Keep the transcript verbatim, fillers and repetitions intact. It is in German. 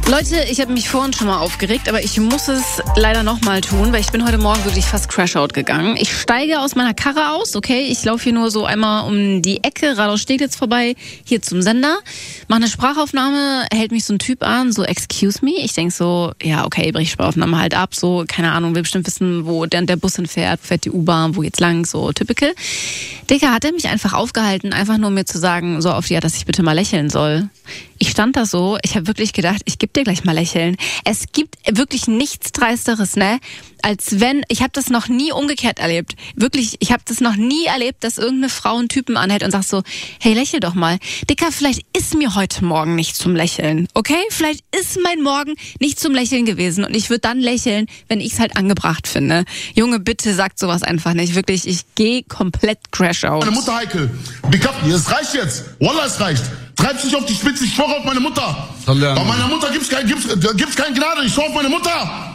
Leute, ich habe mich vorhin schon mal aufgeregt, aber ich muss es leider nochmal tun, weil ich bin heute Morgen wirklich fast Crashout gegangen. Ich steige aus meiner Karre aus, okay, ich laufe hier nur so einmal um die Ecke, Rathaus Steglitz vorbei, hier zum Sender, mache eine Sprachaufnahme, hält mich so ein Typ an, so excuse me, ich denk so, ja okay, brich Sprachaufnahme halt ab, so, keine Ahnung, will bestimmt wissen, wo der, der Bus hinfährt, fährt die U-Bahn, wo geht's lang, so typical. Digga, hat er mich einfach aufgehalten, einfach nur mir zu sagen, so auf die Art, dass ich bitte mal lächeln soll. Ich stand da so, ich habe wirklich gedacht, ich gebe dir gleich mal lächeln. Es gibt wirklich nichts Dreisteres, ne? Als wenn, ich habe das noch nie umgekehrt erlebt. Wirklich, ich habe das noch nie erlebt, dass irgendeine Frau einen Typen anhält und sagt so, hey, lächel doch mal. Dicker, vielleicht ist mir heute Morgen nicht zum Lächeln, okay? Vielleicht ist mein Morgen nicht zum Lächeln gewesen und ich würde dann lächeln, wenn ich es halt angebracht finde. Junge, bitte sagt sowas einfach nicht. Wirklich, ich gehe komplett Crashout. Meine Mutter heikel. Bekappen, es reicht jetzt. Wallah, es reicht. Treib's nicht auf die Spitze, ich schwöre auf meine Mutter. Bei meiner Mutter gibt's kein, gibt's, gibt's keine Gnade, ich schwöre auf meine Mutter.